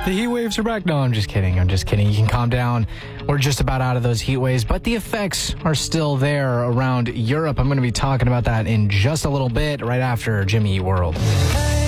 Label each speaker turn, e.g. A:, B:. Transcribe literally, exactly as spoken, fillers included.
A: The heat waves are back. No, I'm just kidding. I'm just kidding. You can calm down. We're just about out of those heat waves, but the effects are still there around Europe. I'm going to be talking about that in just a little bit, right after Jimmy Eat World.